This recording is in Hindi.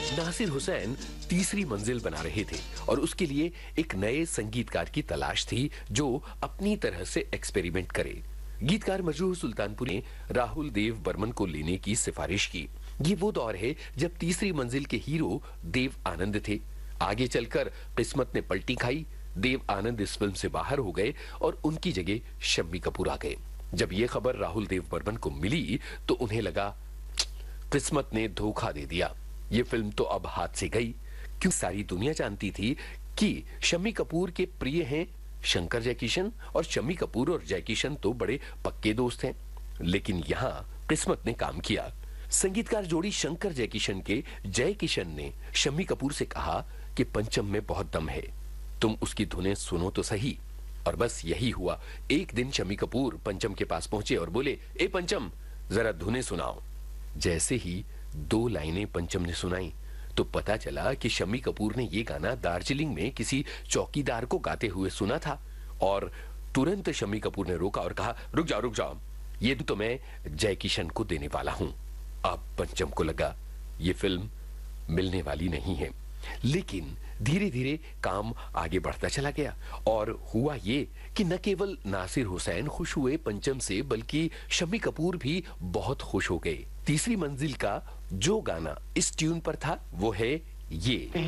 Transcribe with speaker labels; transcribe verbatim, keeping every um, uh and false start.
Speaker 1: नासिर हुसैन तीसरी मंजिल बना रहे थे और उसके लिए एक नए संगीतकार की तलाश थी जो अपनी तरह से एक्सपेरिमेंट करे। गीतकार मजरूह सुल्तानपुरी ने राहुल देव बर्मन को लेने की सिफारिश की। ये वो दौर है जब तीसरी मंजिल के हीरो देव आनंद थे। आगे चलकर किस्मत ने पलटी खाई, देव आनंद इस फिल्म से बाहर हो गए और उनकी जगह शम्मी कपूर आ गए। जब ये खबर राहुल देव बर्मन को मिली तो उन्हें लगा किस्मत ने धोखा दे दिया, ये फिल्म तो अब हाथ से गई। क्यों सारी दुनिया जानती थी कि शम्मी कपूर के प्रिय हैं शंकर जयकिशन और शम्मी कपूर और जयकिशन तो बड़े पक्के दोस्त हैं। लेकिन यहाँ किस्मत ने काम किया। संगीतकार जोड़ी शंकर जयकिशन के जयकिशन ने शम्मी कपूर से कहा कि पंचम में बहुत दम है, तुम उसकी धुनें सुनो तो सही। और बस यही हुआ। एक दिन शम्मी कपूर पंचम के पास पहुंचे और बोले, ए पंचम, जरा धुनें सुनाओ। जैसे ही दो लाइनें पंचम ने सुनाई तो पता चला कि शम्मी कपूर ने ये गाना दार्जिलिंग में किसी चौकीदार को गाते हुए सुना था। और तुरंत शम्मी कपूर ने रोका और कहा, रुक जाओ रुक जाओ, ये तो मैं जयकिशन को देने वाला हूं। अब पंचम को लगा ये फिल्म मिलने वाली नहीं है। लेकिन धीरे धीरे काम आगे बढ़ता चला गया और हुआ ये कि न केवल नासिर हुसैन खुश हुए पंचम से, बल्कि शम्मी कपूर भी बहुत खुश हो गए। तीसरी मंजिल का जो गाना इस ट्यून पर था वो है ये।